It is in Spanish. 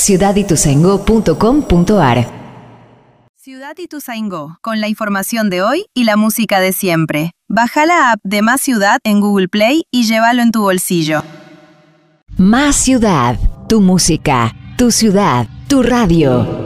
ciudadituzaingó.com.ar. Ciudad Ituzaingó, con la información de hoy y la música de siempre. Baja la app de Más Ciudad en Google Play y llévalo en tu bolsillo. Más Ciudad, tu música, tu ciudad, tu radio.